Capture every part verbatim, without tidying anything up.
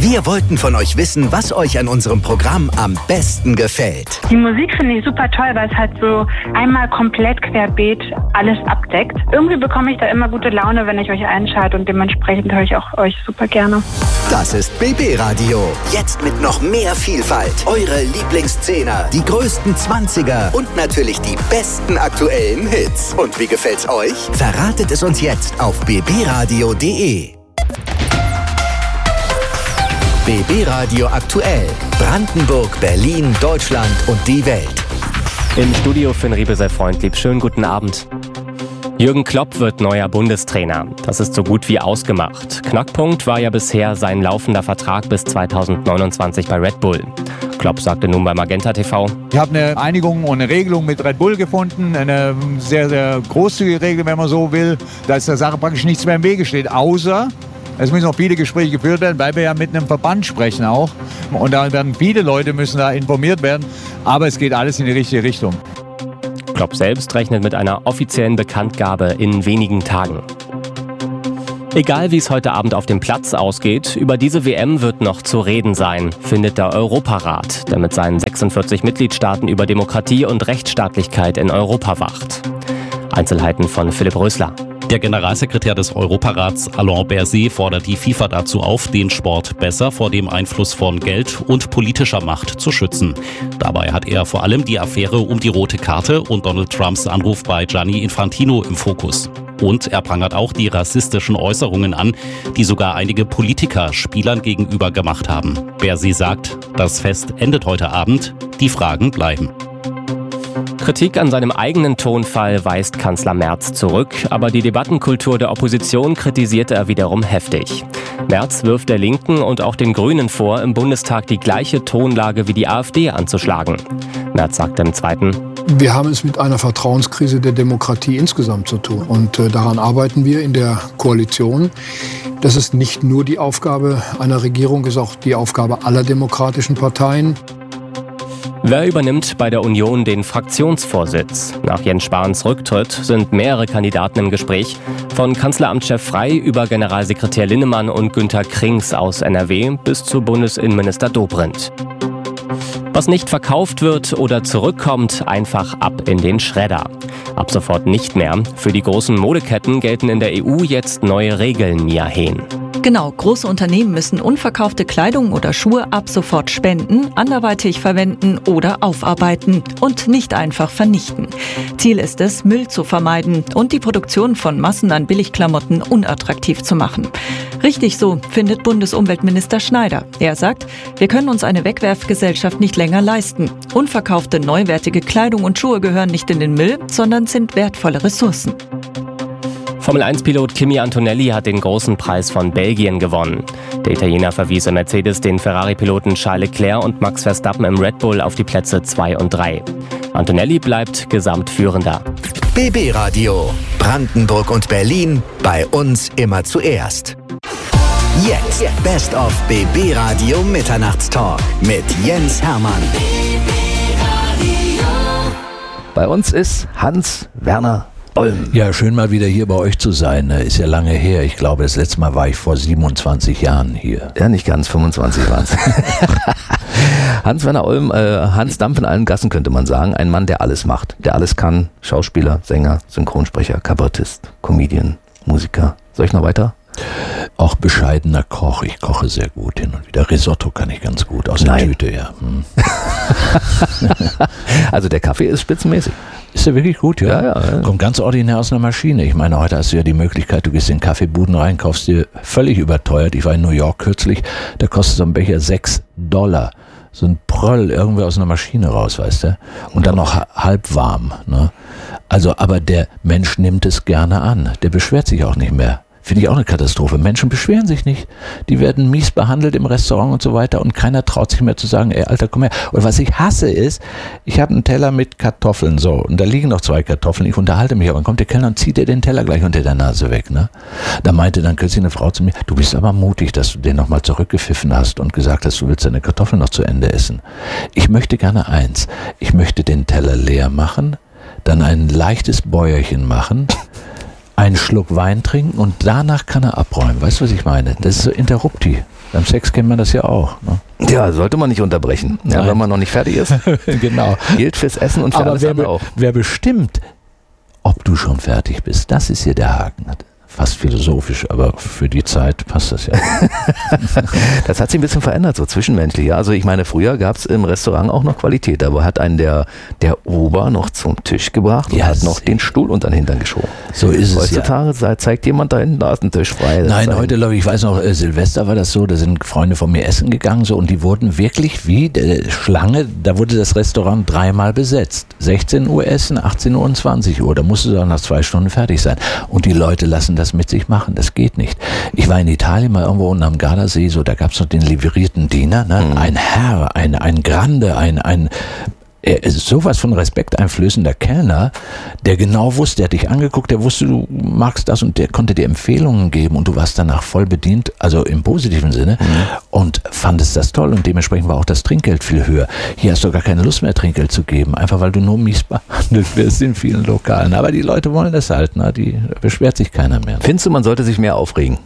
Wir wollten von euch wissen, was euch an unserem Programm am besten gefällt. Die Musik finde ich super toll, weil es halt so einmal komplett querbeet alles abdeckt. Irgendwie bekomme ich da immer gute Laune, wenn ich euch einschalte und dementsprechend höre ich auch euch super gerne. Das ist B B Radio. Jetzt mit noch mehr Vielfalt. Eure Lieblingszehner, die größten Zwanziger und natürlich die besten aktuellen Hits. Und wie gefällt's euch? Verratet es uns jetzt auf b b radio punkt d e. B B Radio aktuell. Brandenburg, Berlin, Deutschland und die Welt. Im Studio Finn Riebe sehr freundlich. Schönen guten Abend. Jürgen Klopp wird neuer Bundestrainer. Das ist so gut wie ausgemacht. Knackpunkt war ja bisher sein laufender Vertrag bis zweitausendneunundzwanzig bei Red Bull. Klopp sagte nun bei Magenta T V: Ich habe eine Einigung und eine Regelung mit Red Bull gefunden. Eine sehr, sehr großzügige Regelung, wenn man so will. Da ist der Sache praktisch nichts mehr im Wege steht. Außer, es müssen noch viele Gespräche geführt werden, weil wir ja mit einem Verband sprechen auch. Und da werden viele Leute müssen da informiert werden. Aber es geht alles in die richtige Richtung. Klopp selbst rechnet mit einer offiziellen Bekanntgabe in wenigen Tagen. Egal wie es heute Abend auf dem Platz ausgeht, über diese W M wird noch zu reden sein, findet der Europarat, der mit seinen sechsundvierzig Mitgliedstaaten über Demokratie und Rechtsstaatlichkeit in Europa wacht. Einzelheiten von Philipp Rösler. Der Generalsekretär des Europarats Alain Berset fordert die FIFA dazu auf, den Sport besser vor dem Einfluss von Geld und politischer Macht zu schützen. Dabei hat er vor allem die Affäre um die rote Karte und Donald Trumps Anruf bei Gianni Infantino im Fokus. Und er prangert auch die rassistischen Äußerungen an, die sogar einige Politiker Spielern gegenüber gemacht haben. Berset sagt, das Fest endet heute Abend, die Fragen bleiben. Kritik an seinem eigenen Tonfall weist Kanzler Merz zurück, aber die Debattenkultur der Opposition kritisierte er wiederum heftig. Merz wirft der Linken und auch den Grünen vor, im Bundestag die gleiche Tonlage wie die AfD anzuschlagen. Merz sagte im Zweiten: Wir haben es mit einer Vertrauenskrise der Demokratie insgesamt zu tun. Und äh, daran arbeiten wir in der Koalition. Das ist nicht nur die Aufgabe einer Regierung, es ist auch die Aufgabe aller demokratischen Parteien. Wer übernimmt bei der Union den Fraktionsvorsitz? Nach Jens Spahns Rücktritt sind mehrere Kandidaten im Gespräch. Von Kanzleramtschef Frey über Generalsekretär Linnemann und Günter Krings aus N R W bis zu Bundesinnenminister Dobrindt. Was nicht verkauft wird oder zurückkommt, einfach ab in den Schredder. Ab sofort nicht mehr. Für die großen Modeketten gelten in der E U jetzt neue Regeln, Mia Hehn. Genau, große Unternehmen müssen unverkaufte Kleidung oder Schuhe ab sofort spenden, anderweitig verwenden oder aufarbeiten und nicht einfach vernichten. Ziel ist es, Müll zu vermeiden und die Produktion von Massen an Billigklamotten unattraktiv zu machen. Richtig so, findet Bundesumweltminister Schneider. Er sagt, wir können uns eine Wegwerfgesellschaft nicht länger leisten. Unverkaufte, neuwertige Kleidung und Schuhe gehören nicht in den Müll, sondern sind wertvolle Ressourcen. Formel eins Pilot Kimi Antonelli hat den großen Preis von Belgien gewonnen. Der Italiener verwies im Mercedes den Ferrari-Piloten Charles Leclerc und Max Verstappen im Red Bull auf die Plätze zwei und drei. Antonelli bleibt Gesamtführender. B B Radio. Brandenburg und Berlin. Bei uns immer zuerst. Jetzt Best of B B Radio Mitternachtstalk mit Jens Hermann. Bei uns ist Hans-Werner Olm. Ja, schön mal wieder hier bei euch zu sein. Ist ja lange her. Ich glaube, das letzte Mal war ich vor siebenundzwanzig Jahren hier. Ja, nicht ganz, fünfundzwanzig waren es. Hans-Werner Olm, äh, Hans Dampf in allen Gassen könnte man sagen. Ein Mann, der alles macht, der alles kann. Schauspieler, Sänger, Synchronsprecher, Kabarettist, Comedian, Musiker. Soll ich noch weiter? Auch bescheidener Koch. Ich koche sehr gut hin und wieder. Risotto kann ich ganz gut. Aus der Tüte, ja. Hm. Also der Kaffee ist spitzenmäßig. Ist der wirklich gut, ja? Ja, ja, ja. Kommt ganz ordinär aus einer Maschine. Ich meine, heute hast du ja die Möglichkeit, du gehst in Kaffeebuden rein, kaufst dir völlig überteuert. Ich war in New York kürzlich, da kostet so ein Becher sechs Dollar. So ein Pröll irgendwie aus einer Maschine raus, weißt du? Und dann noch halb warm, ne? Also, aber der Mensch nimmt es gerne an. Der beschwert sich auch nicht mehr. Finde ich auch eine Katastrophe. Menschen beschweren sich nicht. Die werden mies behandelt im Restaurant und so weiter und keiner traut sich mehr zu sagen, ey, Alter, komm her. Und was ich hasse ist, ich habe einen Teller mit Kartoffeln, so, und da liegen noch zwei Kartoffeln, ich unterhalte mich, aber dann kommt der Kellner und zieht dir den Teller gleich unter der Nase weg, ne? Da meinte dann kürzlich eine Frau zu mir, du bist aber mutig, dass du den nochmal zurückgepfiffen hast und gesagt hast, du willst deine Kartoffeln noch zu Ende essen. Ich möchte gerne eins. Ich möchte den Teller leer machen, dann ein leichtes Bäuerchen machen, einen Schluck Wein trinken und danach kann er abräumen. Weißt du, was ich meine? Das ist so Interrupti. Beim Sex kennt man das ja auch. Ne? Ja, sollte man nicht unterbrechen, ja, wenn man noch nicht fertig ist. Genau. Gilt fürs Essen und für Aber alles wer, andere auch. Wer bestimmt, ob du schon fertig bist, das ist hier der Haken. Fast philosophisch, aber für die Zeit passt das ja. Das hat sich ein bisschen verändert, so zwischenmenschlich. Also ich meine, früher gab es im Restaurant auch noch Qualität. Da hat einen der, der Ober noch zum Tisch gebracht und ja, hat noch den Stuhl unter den Hintern geschoben. So ist es. Heutzutage ja. zeigt jemand da hinten, da ist ein Tisch frei. Das Nein, heute, glaube ich, ich weiß noch, äh, Silvester war das so, da sind Freunde von mir essen gegangen so und die wurden wirklich wie äh, Schlange, da wurde das Restaurant dreimal besetzt. sechzehn Uhr essen, achtzehn Uhr und zwanzig Uhr. Da musste dann nach zwei Stunden fertig sein. Und die Leute lassen das mit sich machen. Das geht nicht. Ich war in Italien mal irgendwo unten am Gardasee, so, da gab es noch den livrierten Diener, ne? Mhm. Ein Herr, ein, ein Grande, ein, ein er ist sowas von respekteinflößender Kellner, der genau wusste, der hat dich angeguckt, der wusste, du magst das und der konnte dir Empfehlungen geben und du warst danach voll bedient, also im positiven Sinne, mhm. und fandest das toll und dementsprechend war auch das Trinkgeld viel höher. Hier hast du gar keine Lust mehr, Trinkgeld zu geben, einfach weil du nur mies behandelt wirst in vielen Lokalen. Aber die Leute wollen das halt, ne? Die beschwert sich keiner mehr. Findest du, man sollte sich mehr aufregen?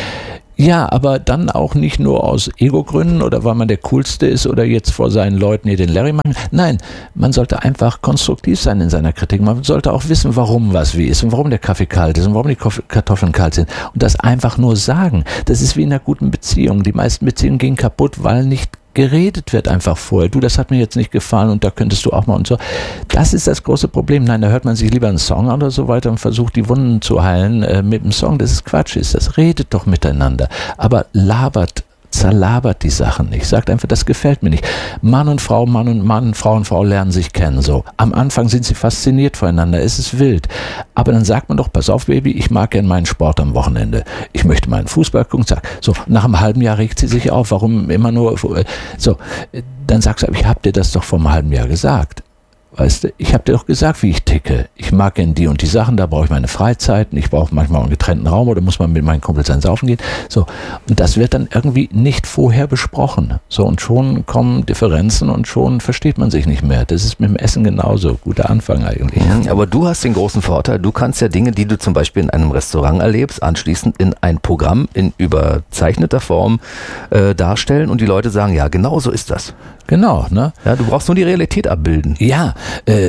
Ja, aber dann auch nicht nur aus Ego-Gründen oder weil man der Coolste ist oder jetzt vor seinen Leuten hier den Larry machen. Nein, man sollte einfach konstruktiv sein in seiner Kritik. Man sollte auch wissen, warum was wie ist und warum der Kaffee kalt ist und warum die Kartoffeln kalt sind. Und das einfach nur sagen. Das ist wie in einer guten Beziehung. Die meisten Beziehungen gehen kaputt, weil nicht geredet wird einfach vorher. Du, das hat mir jetzt nicht gefallen und da könntest du auch mal und so. Das ist das große Problem. Nein, da hört man sich lieber einen Song an oder so weiter und versucht die Wunden zu heilen äh, mit einem Song. Das ist Quatsch ist. Das redet doch miteinander. Aber labert, zerlabert die Sachen nicht. Sagt einfach, das gefällt mir nicht. Mann und Frau, Mann und Mann, Frau und Frau lernen sich kennen. So. Am Anfang sind sie fasziniert voneinander. Es ist wild. Aber dann sagt man doch, pass auf, Baby, ich mag gern meinen Sport am Wochenende. Ich möchte meinen Fußball gucken. Sag, so, nach einem halben Jahr regt sie sich auf. Warum immer nur, so. Dann sagst du, ich hab dir das doch vor einem halben Jahr gesagt. Weißt du, ich habe dir doch gesagt, wie ich ticke. Ich mag gern die und die Sachen, da brauche ich meine Freizeiten, ich brauche manchmal auch einen getrennten Raum oder muss man mit meinen Kumpels ein Saufen gehen. So, und das wird dann irgendwie nicht vorher besprochen. So, und schon kommen Differenzen und schon versteht man sich nicht mehr. Das ist mit dem Essen genauso. Guter Anfang eigentlich. Mhm, aber du hast den großen Vorteil, du kannst ja Dinge, die du zum Beispiel in einem Restaurant erlebst, anschließend in ein Programm in überzeichneter Form äh, darstellen und die Leute sagen, ja, genau so ist das. Genau, ne? Ja, du brauchst nur die Realität abbilden. Ja, äh,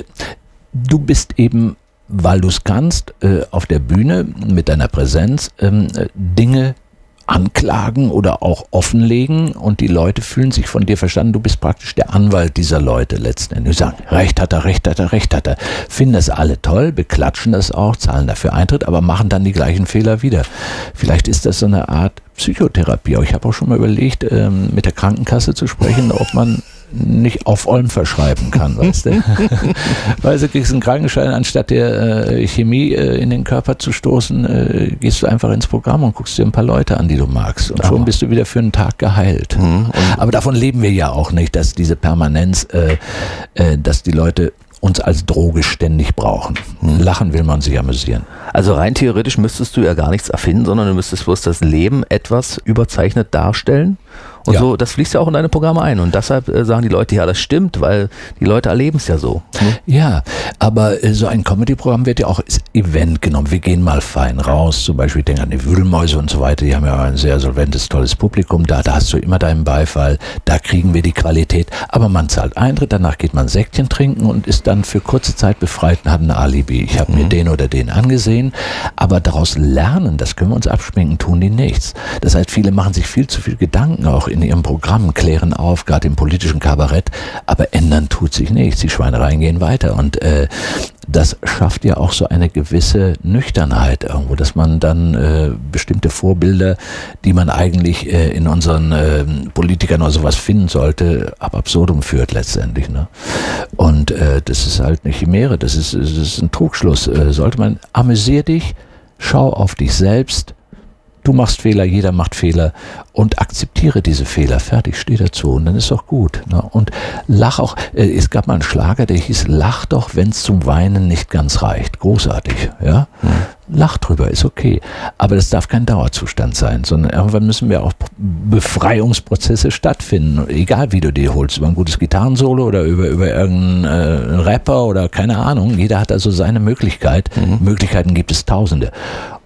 du bist eben, weil du es kannst, äh, auf der Bühne mit deiner Präsenz ähm, äh, Dinge anklagen oder auch offenlegen und die Leute fühlen sich von dir verstanden. Du bist praktisch der Anwalt dieser Leute letzten Endes. Die sagen, Recht hat er, Recht hat er, Recht hat er. Finden das alle toll, beklatschen das auch, zahlen dafür Eintritt, aber machen dann die gleichen Fehler wieder. Vielleicht ist das so eine Art Psychotherapie. Ich habe auch schon mal überlegt, ähm, mit der Krankenkasse zu sprechen, ob man nicht auf Olm verschreiben kann, weißt du? Weißt du, kriegst einen Krankenschein, anstatt der äh, Chemie äh, in den Körper zu stoßen, äh, gehst du einfach ins Programm und guckst dir ein paar Leute an, die du magst. Und schon bist du wieder für einen Tag geheilt. Mhm. Aber davon leben wir ja auch nicht, dass diese Permanenz, äh, äh, dass die Leute uns als Droge ständig brauchen. Lachen will man sich amüsieren. Also rein theoretisch müsstest du ja gar nichts erfinden, sondern du müsstest bloß das Leben etwas überzeichnet darstellen. Und ja. so, das fließt ja auch in deine Programme ein. Und deshalb äh, sagen die Leute, ja, das stimmt, weil die Leute erleben es ja so. Ne? Ja, aber äh, so ein Comedy-Programm wird ja auch als Event genommen. Wir gehen mal fein raus. Zum Beispiel, ich denke an die Wühlmäuse und so weiter. Die haben ja ein sehr solventes, tolles Publikum da. Da hast du immer deinen Beifall. Da kriegen wir die Qualität. Aber man zahlt Eintritt, danach geht man Säckchen trinken und ist dann für kurze Zeit befreit und hat ein Alibi. Ich habe mhm. mir den oder den angesehen. Aber daraus lernen, das können wir uns abschminken, tun die nichts. Das heißt, viele machen sich viel zu viel Gedanken auch in ihrem Programm, klären auf, gerade im politischen Kabarett, aber ändern tut sich nichts. Die Schweinereien gehen weiter und äh, das schafft ja auch so eine gewisse Nüchternheit irgendwo, dass man dann äh, bestimmte Vorbilder, die man eigentlich äh, in unseren äh, Politikern oder sowas finden sollte, ab absurdum führt letztendlich. Ne? Und äh, das ist halt eine Chimäre, das ist, das ist ein Trugschluss. Äh, sollte man, amüsier dich, schau auf dich selbst. Du machst Fehler, jeder macht Fehler und akzeptiere diese Fehler. Fertig, steh dazu und dann ist doch gut. Ne? Und lach auch, äh, es gab mal einen Schlager, der hieß, lach doch, wenn es zum Weinen nicht ganz reicht. Großartig, ja. Hm. Lach drüber, ist okay. Aber das darf kein Dauerzustand sein, sondern irgendwann müssen wir auch Befreiungsprozesse stattfinden. Egal wie du die holst, über ein gutes Gitarrensolo oder über, über irgendeinen äh, Rapper oder keine Ahnung. Jeder hat also seine Möglichkeit. Mhm. Möglichkeiten gibt es tausende.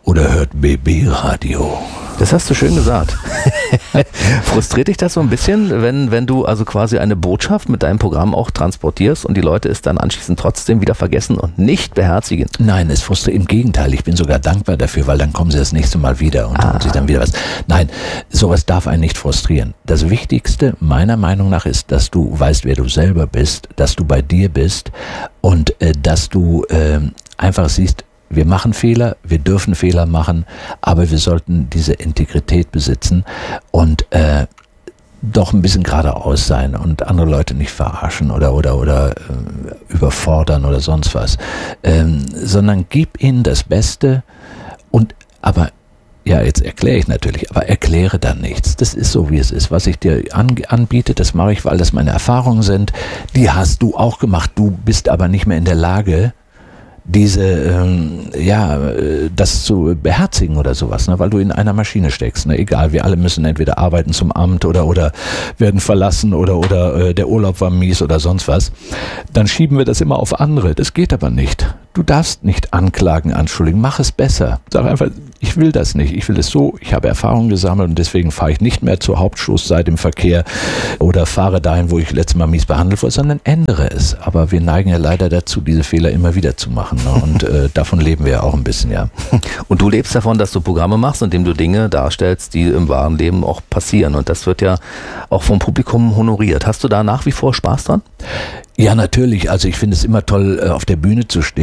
oder hört B B-Radio. Das hast du schön gesagt. Frustriert dich das so ein bisschen, wenn, wenn du also quasi eine Botschaft mit deinem Programm auch transportierst und die Leute es dann anschließend trotzdem wieder vergessen und nicht beherzigen? Nein, es frustriert, im Gegenteil, ich bin sogar dankbar dafür, weil dann kommen sie das nächste Mal wieder und Ah. holen sich dann wieder was. Nein, sowas darf einen nicht frustrieren. Das Wichtigste meiner Meinung nach ist, dass du weißt, wer du selber bist, dass du bei dir bist und äh, dass du äh, einfach siehst, wir machen Fehler, wir dürfen Fehler machen, aber wir sollten diese Integrität besitzen und äh, doch ein bisschen geradeaus sein und andere Leute nicht verarschen oder oder oder äh, überfordern oder sonst was, ähm, sondern gib ihnen das Beste und aber ja, jetzt erkläre ich natürlich, aber erkläre dann nichts. Das ist so, wie es ist. Was ich dir an, anbiete, das mache ich, weil das meine Erfahrungen sind. Die hast du auch gemacht. Du bist aber nicht mehr in der Lage, diese, ähm, ja, äh, das zu beherzigen oder sowas, ne, weil du in einer Maschine steckst, ne, egal, wir alle müssen entweder arbeiten zum Amt oder, oder werden verlassen oder, oder äh, der Urlaub war mies oder sonst was, dann schieben wir das immer auf andere, das geht aber nicht. Du darfst nicht anklagen, anschuldigen, mach es besser. Sag einfach, ich will das nicht, ich will es so, ich habe Erfahrung gesammelt und deswegen fahre ich nicht mehr zur Hauptstoßseite im Verkehr oder fahre dahin, wo ich letztes Mal mies behandelt wurde, sondern ändere es. Aber wir neigen ja leider dazu, diese Fehler immer wieder zu machen. Ne? Und äh, davon leben wir ja auch ein bisschen, ja. Und du lebst davon, dass du Programme machst, indem du Dinge darstellst, die im wahren Leben auch passieren. Und das wird ja auch vom Publikum honoriert. Hast du da nach wie vor Spaß dran? Ja, natürlich. Also ich finde es immer toll, auf der Bühne zu stehen.